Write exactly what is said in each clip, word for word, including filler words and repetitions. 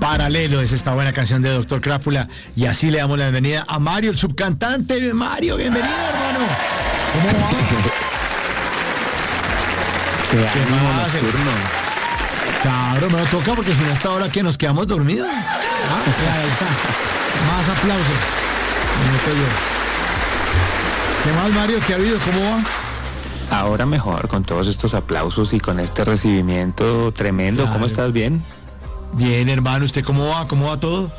Paralelo es esta buena canción de Doctor Crápula. Y así le damos la bienvenida a Mario, el subcantante. Mario, bienvenido, hermano. ¿Cómo va? ¿Qué más, nocturno? Claro, me lo toca porque si no hasta ahora que nos quedamos dormidos. Ah, claro, ahí está. Más aplausos. ¿Qué más, Mario? ¿Qué ha habido? ¿Cómo va? Ahora mejor, con todos estos aplausos y con este recibimiento tremendo. Claro. ¿Cómo estás? ¿Bien? Bien, hermano. ¿Usted cómo va? ¿Cómo va todo?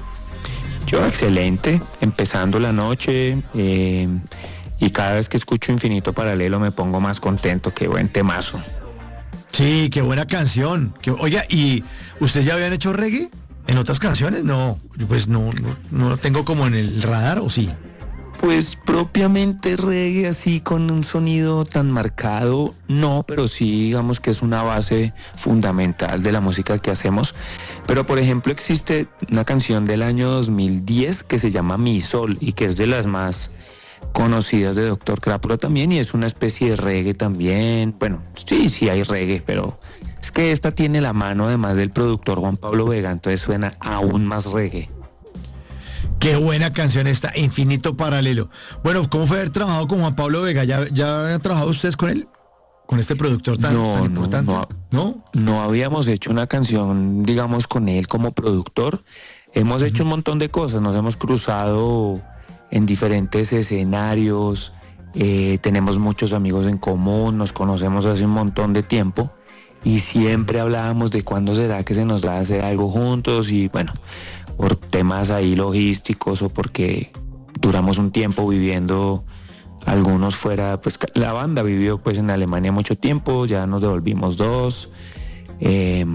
Yo excelente, empezando la noche eh, y cada vez que escucho Infinito Paralelo me pongo más contento. Qué buen temazo. Sí, qué buena canción. Qué, oiga, ¿y ustedes ya habían hecho reggae en otras canciones? No, pues no, no, no lo tengo como en el radar, ¿o sí? Pues propiamente reggae así con un sonido tan marcado, no, pero sí digamos que es una base fundamental de la música que hacemos. Pero por ejemplo existe una canción del año dos mil diez que se llama Mi Sol y que es de las más conocidas de Doctor Crápula también y es una especie de reggae también. Bueno, sí, sí hay reggae, pero es que esta tiene la mano además del productor Juan Pablo Vega, entonces suena aún más reggae. Qué buena canción esta, Infinito Paralelo. Bueno, ¿cómo fue haber trabajado con Juan Pablo Vega? ¿Ya, ya han trabajado ustedes con él? ¿Con este productor tan, no, tan importante? No, no, no, no habíamos hecho una canción, digamos, con él como productor. Hemos uh-huh. hecho un montón de cosas, nos hemos cruzado en diferentes escenarios, eh, tenemos muchos amigos en común, nos conocemos hace un montón de tiempo y siempre hablábamos de cuándo será que se nos va a hacer algo juntos y bueno, por temas ahí logísticos o porque duramos un tiempo viviendo algunos fuera, pues la banda vivió pues en Alemania mucho tiempo, ya nos devolvimos dos, eh,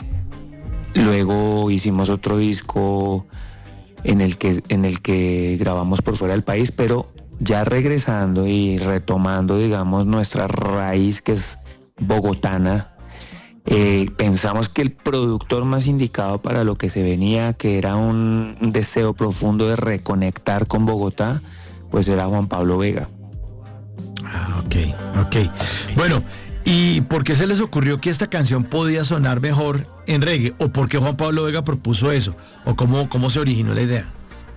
luego hicimos otro disco en el que en el que grabamos por fuera del país, pero ya regresando y retomando digamos nuestra raíz que es bogotana. Eh, pensamos que el productor más indicado para lo que se venía, que era un deseo profundo de reconectar con Bogotá, pues era Juan Pablo Vega. Ah, ok, ok. Bueno, ¿y por qué se les ocurrió que esta canción podía sonar mejor en reggae? ¿O por qué Juan Pablo Vega propuso eso? ¿O cómo, cómo se originó la idea?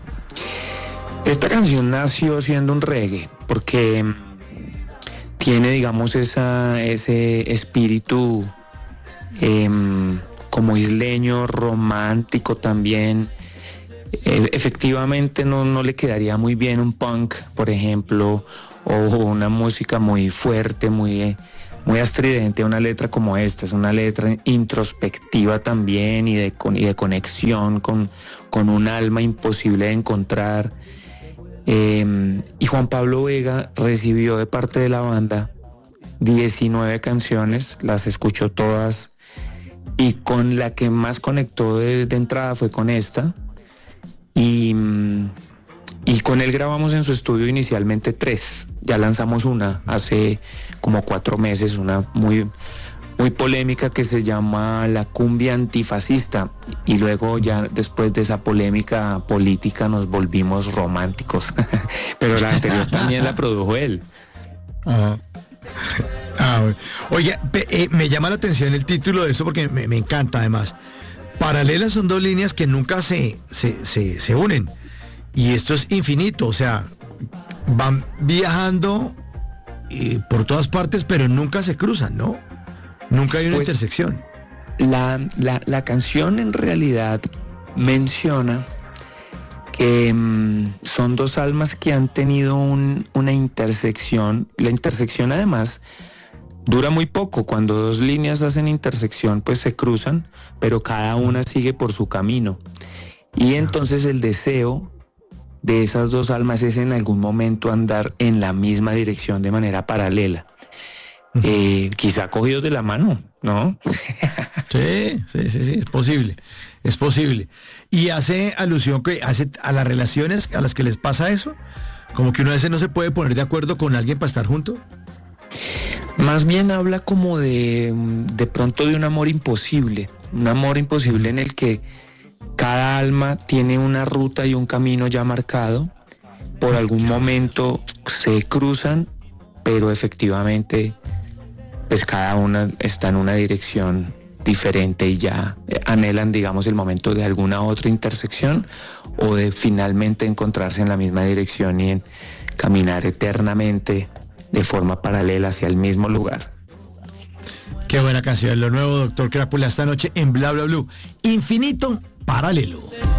Esta canción nació siendo un reggae, porque tiene, digamos, esa, ese espíritu Eh, como isleño, romántico también. Eh, efectivamente no, no le quedaría muy bien un punk, por ejemplo, o una música muy fuerte, muy, muy estridente, una letra como esta. Es una letra introspectiva también y de, y de conexión con, con un alma imposible de encontrar. Eh, y Juan Pablo Vega recibió de parte de la banda diecinueve canciones, las escuchó todas y con la que más conectó de, de entrada fue con esta y, y con él grabamos en su estudio inicialmente tres, ya lanzamos una hace como cuatro meses, una muy, muy polémica que se llama La Cumbia Antifascista y luego ya después de esa polémica política nos volvimos románticos, pero la anterior también la produjo él. Ajá. Ah, oye, eh, me llama la atención el título de eso porque me, me encanta además. Paralelas son dos líneas que nunca se, se, se, se unen. Y esto es infinito, o sea, van viajando eh, por todas partes, pero nunca se cruzan, ¿no? Nunca hay una pues, intersección. La, la, la canción en realidad menciona que mmm, son dos almas que han tenido un, una intersección. La intersección además dura muy poco. Cuando dos líneas hacen intersección, pues se cruzan, pero cada una sigue por su camino. Y entonces el deseo de esas dos almas es en algún momento andar en la misma dirección de manera paralela. Uh-huh. Eh, quizá cogidos de la mano, ¿no? Sí, sí, sí, sí, es posible. Es posible. Y hace alusión que hace a las relaciones a las que les pasa eso, como que uno a veces no se puede poner de acuerdo con alguien para estar junto. Más bien habla como de de pronto de un amor imposible, un amor imposible en el que cada alma tiene una ruta y un camino ya marcado, por algún momento se cruzan, pero efectivamente pues cada una está en una dirección diferente y ya anhelan, digamos, el momento de alguna otra intersección o de finalmente encontrarse en la misma dirección y en caminar eternamente de forma paralela hacia el mismo lugar. Qué buena canción, lo nuevo, doctor Crápula, esta noche en Bla Bla Blue. Infinito Paralelo.